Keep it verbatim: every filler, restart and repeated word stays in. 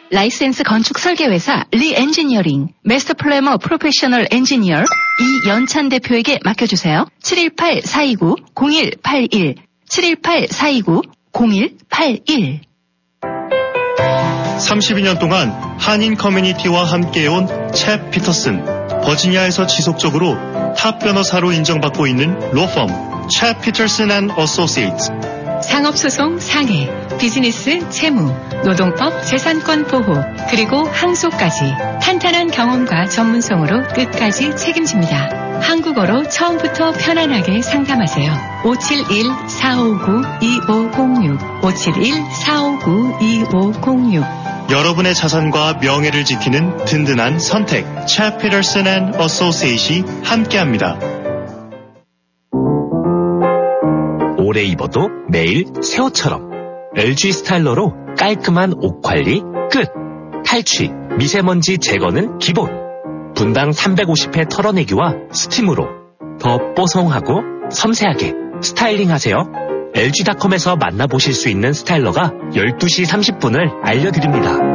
라이센스 건축 설계회사 리엔지니어링, 마스터 플래머 프로페셔널 엔지니어 이연찬 대표에게 맡겨주세요. 칠일팔 사이구 공일팔일 칠일팔 사이구 공일팔일. 삼십이 년 동안 한인 커뮤니티와 함께해온 챕 피터슨, 버지니아에서 지속적으로 탑 변호사로 인정받고 있는 로펌 챕 피터슨 앤 어소시에이츠. 상업소송 상해, 비즈니스 채무, 노동법 재산권 보호, 그리고 항소까지 탄탄한 경험과 전문성으로 끝까지 책임집니다. 한국어로 처음부터 편안하게 상담하세요. 오칠일 사오구 이오공육 오칠일 사오구 이오공육. 여러분의 자산과 명예를 지키는 든든한 선택 챕 피터슨 앤 어소시에이츠이 함께합니다. 오래 입어도 매일 새 옷처럼 엘지 스타일러로 깔끔한 옷 관리 끝. 탈취, 미세먼지 제거는 기본. 분당 삼백오십 회 털어내기와 스팀으로 더 뽀송하고 섬세하게 스타일링하세요. 엘지닷컴에서 만나보실 수 있는 스타일러가 열두 시 삼십 분을 알려드립니다.